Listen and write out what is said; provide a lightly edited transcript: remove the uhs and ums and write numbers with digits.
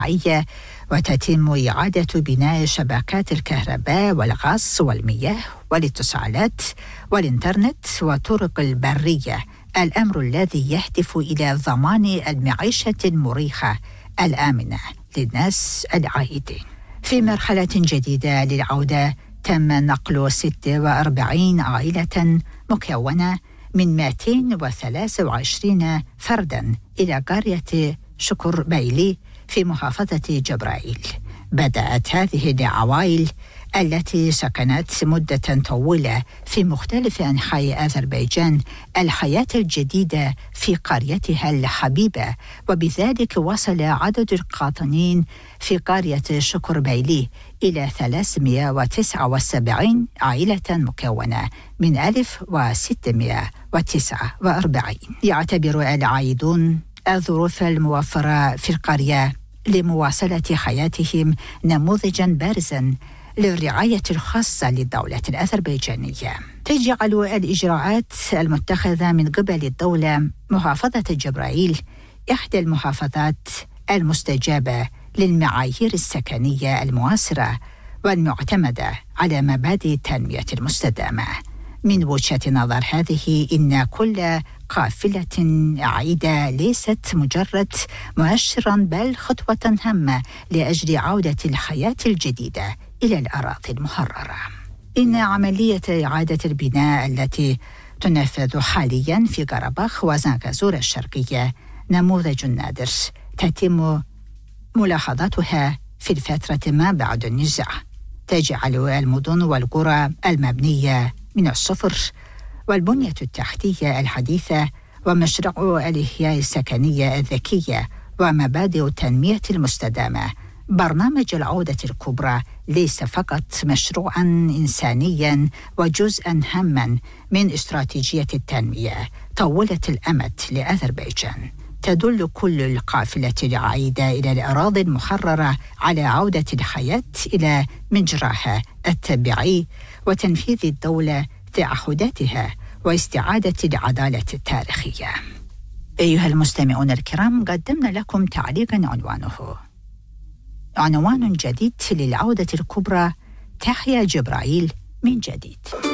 وتتم إعادة بناء شبكات الكهرباء والغاز والمياه والاتصالات والإنترنت والطرق البرية، الأمر الذي يهدف إلى ضمان المعيشة المريحة الآمنة للناس العائدين. في مرحلة جديدة للعودة تم نقل 46 عائلة مكونة من 223 فرداً إلى قرية شكر بيلي في محافظة جبرائيل. بدأت هذه العوائل التي سكنت مدة طويلة في مختلف أنحاء أذربيجان الحياة الجديدة في قريتها الحبيبة، وبذلك وصل عدد القاطنين في قرية شكر بيلي إلى 379 عائلة مكونة من 1649. يعتبر العائدون الظروف الموفرة في القرية لمواصلة حياتهم نموذجاً بارزاً للرعاية الخاصة للدولة الأذربيجانية. تجعل الإجراءات المتخذة من قبل الدولة محافظة جبرائيل إحدى المحافظات المستجابة للمعايير السكنية المعاصرة والمعتمدة على مبادئ التنمية المستدامة. من وجهة نظر هذه، إن كل قافلة عائدة ليست مجرد مؤشراً بل خطوة هامة لأجل عودة الحياة الجديدة إلى الأراضي المحررة. إن عملية إعادة البناء التي تنفذ حالياً في قرباخ وزنغازور الشرقية نموذج نادر تتم ملاحظتها في الفترة ما بعد النزاع، تجعل المدن والقرى المبنية من الصفر والبنية التحتية الحديثة ومشروع الإحياء السكنية الذكية ومبادئ التنمية المستدامة برنامج العودة الكبرى ليس فقط مشروعاً إنسانياً وجزءاً هاماً من استراتيجية التنمية طويلة الأمد لأذربيجان. تدل كل القافلة العائدة إلى الأراضي المحررة على عودة الحياة إلى مجراها الطبيعي وتنفيذ الدولة تعهداتها واستعادة العدالة التاريخية. أيها المستمعون الكرام، قدمنا لكم تعليقاً عنوان جديد للعودة الكبرى: تحيا جبرائيل من جديد.